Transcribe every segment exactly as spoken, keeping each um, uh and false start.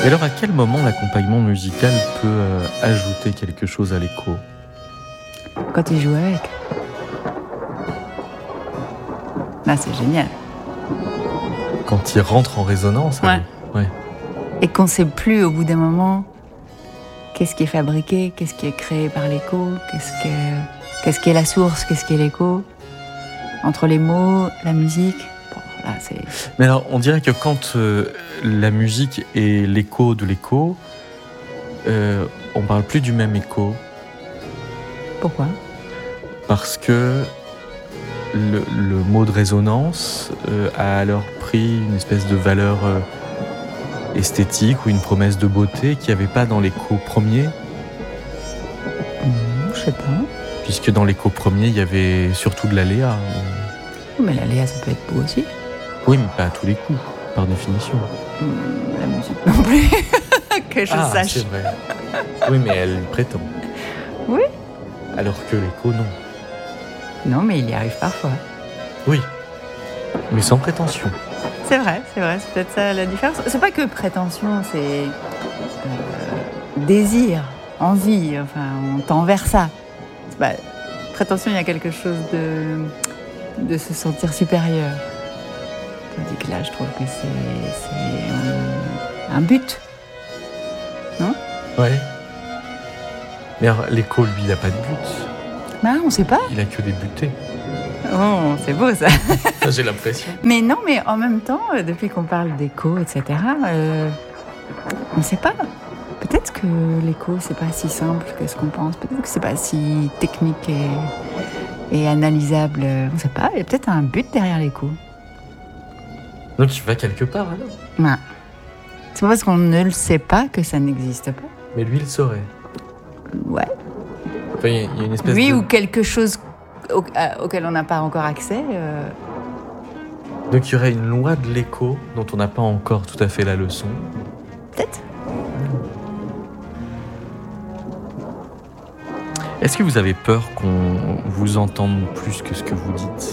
Mais alors, à quel moment l'accompagnement musical peut euh, ajouter quelque chose à l'écho ? Quand tu joues avec. Là, c'est génial. Quand il rentre en résonance ? Ouais. avec- ouais. Et qu'on ne sait plus au bout d'un moment qu'est-ce qui est fabriqué, qu'est-ce qui est créé par l'écho, qu'est-ce, que, qu'est-ce qui est la source, qu'est-ce qui est l'écho. Entre les mots, la musique. Bon, là, c'est... Mais alors, on dirait que quand euh, la musique est l'écho de l'écho, euh, on parle plus du même écho. Pourquoi ? Parce que le, le mot de résonance euh, a alors pris une espèce de valeur euh, esthétique ou une promesse de beauté qu'il n'y avait pas dans l'écho premier, Mmh, je sais pas. puisque dans l'écho premier, il y avait surtout de l'aléa. Mais la Léa, ça peut être beau aussi. Oui, mais pas à tous les coups, par définition. Mmh, la musique non plus. Que je ah, sache. c'est vrai. Oui, mais elle prétend. Oui. Alors que l'écho, non. Non, mais il y arrive parfois. Oui, mais sans prétention. C'est vrai, c'est vrai, c'est peut-être ça la différence. C'est pas que prétention, c'est euh, désir, envie, enfin, on tend vers ça. C'est pas... Prétention, il y a quelque chose de, de se sentir supérieur. Tandis que là, je trouve que c'est, c'est un, un but. Non ? Ouais. Mais alors, l'écho, lui, il n'a pas de but. Bah, on sait pas. Il a que des butées. Oh, c'est beau ça. Ça, j'ai l'impression. Mais non, mais en même temps, euh, depuis qu'on parle d'écho, et cetera, euh, on ne sait pas. Peut-être que l'écho, c'est pas si simple que ce qu'on pense. Peut-être que c'est pas si technique et, et analysable. On ne sait pas. Il y a peut-être un but derrière l'écho. Donc, tu vas quelque part, alors. Ouais. C'est pas parce qu'on ne le sait pas que ça n'existe pas. Mais lui, il saurait. Ouais. Enfin, il y a- il y a une espèce Lui de... ou quelque chose au- à- auquel on n'a pas encore accès. euh, Donc, il y aurait une loi de l'écho dont on n'a pas encore tout à fait la leçon. Peut-être. Est-ce que vous avez peur qu'on vous entende plus que ce que vous dites ?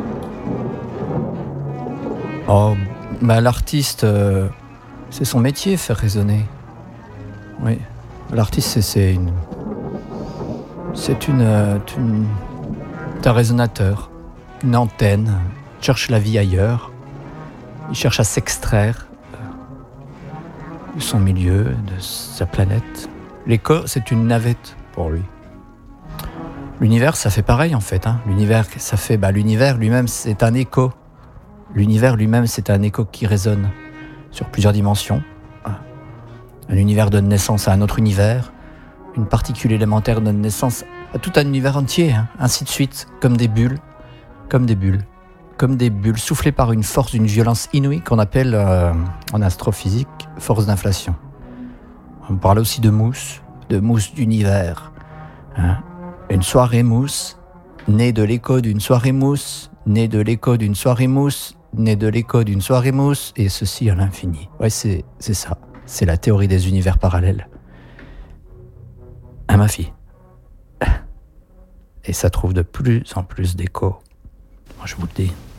Oh, bah l'artiste, euh, c'est son métier, faire résonner. Oui, l'artiste, c'est, c'est une, c'est une, euh, une, c'est un résonateur, une antenne. Il cherche la vie ailleurs. Il cherche à s'extraire euh, de son milieu, de sa planète. L'écho, c'est une navette pour lui. L'univers, ça fait pareil en fait. Hein. L'univers, ça fait, bah, l'univers lui-même, c'est un écho. L'univers lui-même, c'est un écho qui résonne sur plusieurs dimensions. Un univers donne naissance à un autre univers. Une particule élémentaire donne naissance à tout un univers entier. Hein. Ainsi de suite, comme des bulles, comme des bulles, comme des bulles soufflées par une force d'une violence inouïe qu'on appelle euh, en astrophysique force d'inflation. On parle aussi de mousse, de mousse d'univers. Hein. Une soirée mousse, née de l'écho d'une soirée mousse, née de l'écho d'une soirée mousse, née de l'écho d'une soirée mousse, et ceci à l'infini. Ouais, c'est, c'est ça. C'est la théorie des univers parallèles. Hein, ma fille ? Et ça trouve de plus en plus d'écho. Moi, je vous le dis.